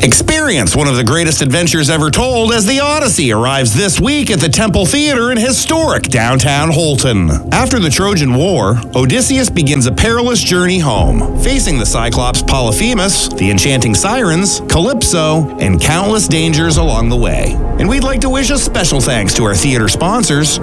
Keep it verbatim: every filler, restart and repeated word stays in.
Experience one of the greatest adventures ever told as The Odyssey arrives this week at the Temple Theater in historic downtown Holton. After the Trojan War, Odysseus begins a perilous journey home, facing the Cyclops Polyphemus, the enchanting sirens, Calypso, and countless dangers along the way. And we'd like to wish a special thanks to our theater sponsors,